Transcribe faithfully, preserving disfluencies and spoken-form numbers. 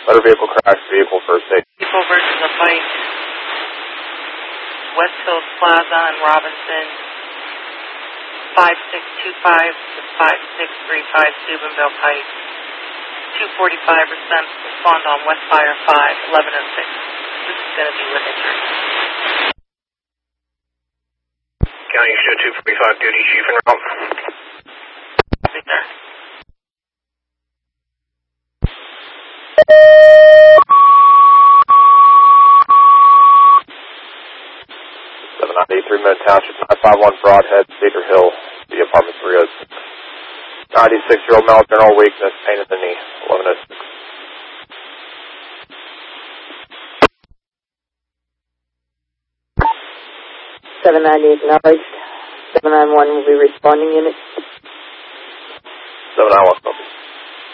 Motor vehicle crash, vehicle first aid. People versus a bike. West Hills Plaza and Robinson. five six two five to five six three five Steubenville Pike. two forty-five percent respond on West Fire five, eleven oh six. This is going to be with injury. County Show two forty-five, duty chief en route. Copy, sir. seven nine eight three Mid Township, nine five one Broadhead, Cedar Hill, the apartment three oh six. ninety-six-year-old male, general weakness, pain in the knee, eleven oh six. seven ninety acknowledged. seven nine one will be responding unit. seven nine one, copy.